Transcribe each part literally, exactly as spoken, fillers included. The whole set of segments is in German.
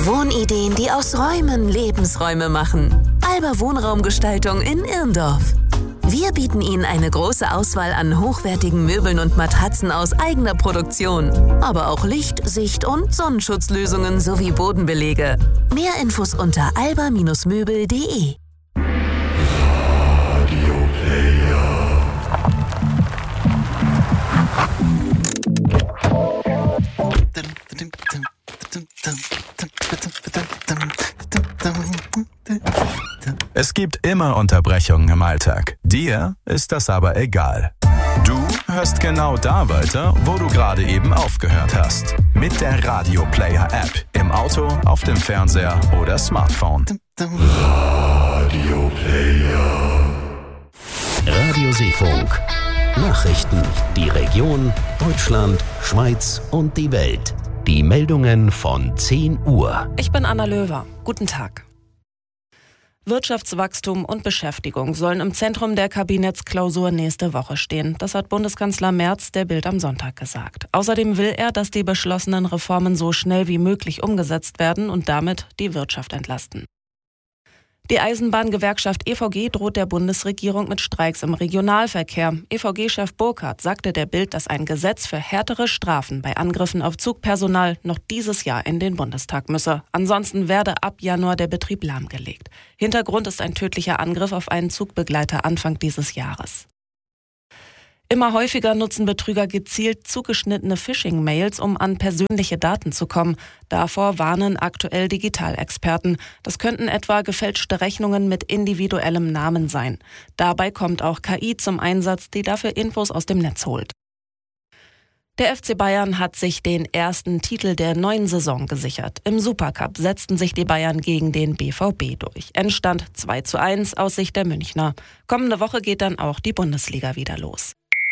Wohnideen, die aus Räumen Lebensräume machen. Alba Wohnraumgestaltung in Irndorf. Wir bieten Ihnen eine große Auswahl an hochwertigen Möbeln und Matratzen aus eigener Produktion. Aber auch Licht-, Sicht- und Sonnenschutzlösungen sowie Bodenbelege. Mehr Infos unter alba Bindestrich möbel punkt de. Es gibt immer Unterbrechungen im Alltag. Dir ist das aber egal. Du hörst genau da weiter, wo du gerade eben aufgehört hast. Mit der Radio Player App. Im Auto, auf dem Fernseher oder Smartphone. Radio Player. Radio Seefunk. Nachrichten, die Region, Deutschland, Schweiz und die Welt. Die Meldungen von zehn Uhr. Ich bin Anna Löwer. Guten Tag. Wirtschaftswachstum und Beschäftigung sollen im Zentrum der Kabinettsklausur nächste Woche stehen. Das hat Bundeskanzler Merz der Bild am Sonntag gesagt. Außerdem will er, dass die beschlossenen Reformen so schnell wie möglich umgesetzt werden und damit die Wirtschaft entlasten. Die Eisenbahngewerkschaft E V G droht der Bundesregierung mit Streiks im Regionalverkehr. E V G-Chef Burkhardt sagte der Bild, dass ein Gesetz für härtere Strafen bei Angriffen auf Zugpersonal noch dieses Jahr in den Bundestag müsse. Ansonsten werde ab Januar der Betrieb lahmgelegt. Hintergrund ist ein tödlicher Angriff auf einen Zugbegleiter Anfang dieses Jahres. Immer häufiger nutzen Betrüger gezielt zugeschnittene Phishing-Mails, um an persönliche Daten zu kommen. Davor warnen aktuell Digitalexperten. Das könnten etwa gefälschte Rechnungen mit individuellem Namen sein. Dabei kommt auch K I zum Einsatz, die dafür Infos aus dem Netz holt. Der F C Bayern hat sich den ersten Titel der neuen Saison gesichert. Im Supercup setzten sich die Bayern gegen den B V B durch. Endstand zwei zu eins aus Sicht der Münchner. Kommende Woche geht dann auch die Bundesliga wieder los.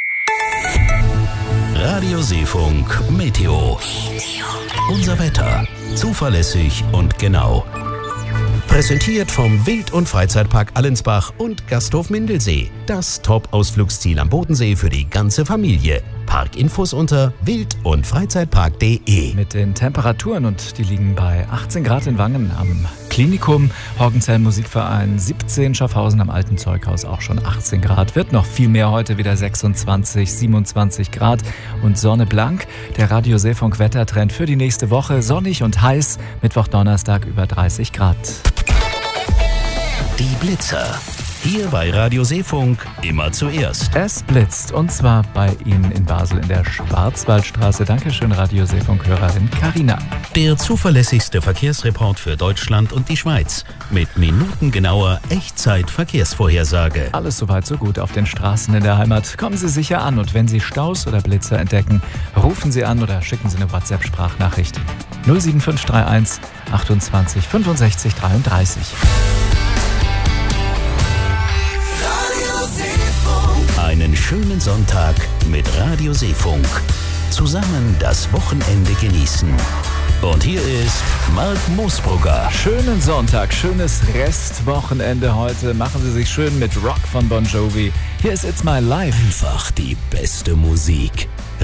Radio Seefunk Meteo. Unser Wetter. Zuverlässig und genau. Präsentiert vom Wild- und Freizeitpark Allensbach und Gasthof Mindelsee. Das Top-Ausflugsziel am Bodensee für die ganze Familie. Parkinfos unter wild- und freizeitpark punkt de. Mit den Temperaturen, und die liegen bei achtzehn Grad in Wangen am Klinikum, Hoggenzell Musikverein siebzehn, Schaffhausen am Alten Zeughaus auch schon achtzehn Grad. Wird noch viel mehr heute, wieder sechsundzwanzig, siebenundzwanzig Grad und Sonne blank. Der Radio Seefunk Wettertrend für die nächste Woche: sonnig und heiß, Mittwoch, Donnerstag über dreißig Grad. Die Blitzer. Hier bei Radio Seefunk immer zuerst. Es blitzt, und zwar bei Ihnen in Basel in der Schwarzwaldstraße. Dankeschön, Radio Seefunk-Hörerin Carina. Der zuverlässigste Verkehrsreport für Deutschland und die Schweiz. Mit minutengenauer Echtzeit-Verkehrsvorhersage. Alles soweit so gut auf den Straßen in der Heimat. Kommen Sie sicher an, und wenn Sie Staus oder Blitzer entdecken, rufen Sie an oder schicken Sie eine WhatsApp-Sprachnachricht. null sieben fünf drei eins achtundzwanzig fünfundsechzig dreiunddreißig. Einen schönen Sonntag mit Radio Seefunk. Zusammen das Wochenende genießen. Und hier ist Mark Moosbrugger. Schönen Sonntag, schönes Restwochenende heute. Machen Sie sich schön mit Rock von Bon Jovi. Hier ist It's My Life. Einfach die beste Musik.